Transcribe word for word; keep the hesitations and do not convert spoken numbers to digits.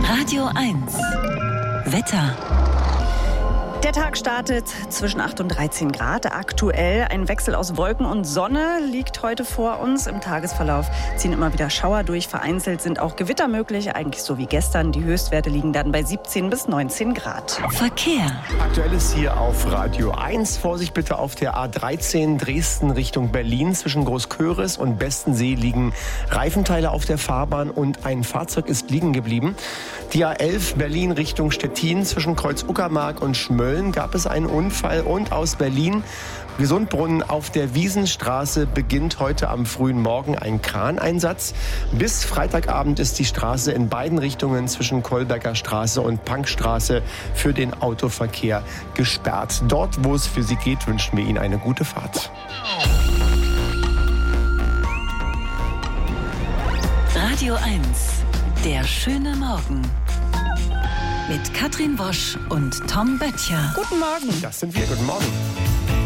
Radio eins. Wetter. Der Tag startet zwischen acht und dreizehn Grad. Aktuell ein Wechsel aus Wolken und Sonne liegt heute vor uns. Im Tagesverlauf ziehen immer wieder Schauer durch. Vereinzelt sind auch Gewitter möglich, eigentlich so wie gestern. Die Höchstwerte liegen dann bei siebzehn bis neunzehn Grad. Verkehr. Aktuell ist hier auf Radio eins. Vorsicht bitte auf der A dreizehn Dresden Richtung Berlin. Zwischen Großköris und Bestensee liegen Reifenteile auf der Fahrbahn und ein Fahrzeug ist liegen geblieben. Die A elf Berlin Richtung Stettin zwischen Kreuz-Uckermark und Schmölln gab es einen Unfall. Und aus Berlin Gesundbrunnen auf der Wiesenstraße beginnt heute am frühen Morgen ein Kraneinsatz. Bis Freitagabend ist die Straße in beiden Richtungen zwischen Kolberger Straße und Punkstraße für den Autoverkehr gesperrt. Dort, wo es für Sie geht, wünschen wir Ihnen eine gute Fahrt. Radio eins. Der schöne Morgen. Mit Katrin Wosch und Tom Böttcher. Guten Morgen. Das sind wir. Guten Morgen.